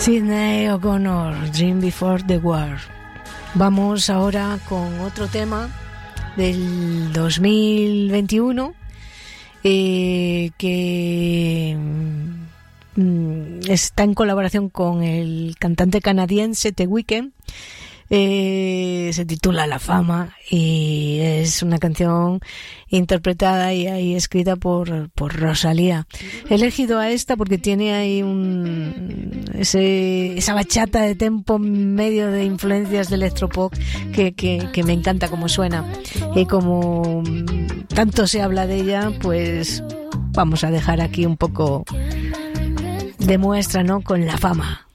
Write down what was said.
Sinéad O'Connor, Dream Before the War. Vamos ahora con otro tema del 2021 que está en colaboración con el cantante canadiense The Weeknd. Se titula La Fama y es una canción interpretada y escrita por Rosalía. He elegido a esta porque tiene ahí esa bachata de tempo medio de influencias de electropop que me encanta como suena, y como tanto se habla de ella, pues vamos a dejar aquí un poco de muestra, ¿no?, con La Fama.